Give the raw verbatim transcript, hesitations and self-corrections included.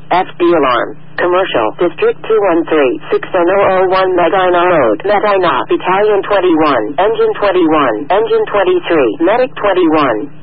F D alarm. Commercial. District two one three, six zero zero one Medina Road. Medina. Battalion twenty-one. Engine twenty-one. Engine twenty-three. Medic twenty-one.